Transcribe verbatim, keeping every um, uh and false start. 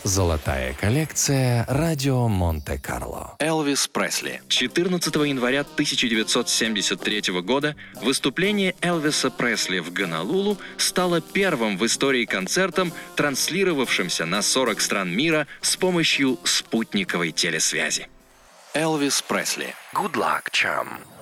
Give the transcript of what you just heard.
Золотая коллекция «Радио Монте-Карло». Элвис Пресли. четырнадцатого января тысяча девятьсот семьдесят третьего года выступление Элвиса Пресли в Гонолулу стало первым в истории концертом, транслировавшимся на сорок стран мира с помощью спутниковой телесвязи. Элвис Пресли. Good luck, chum.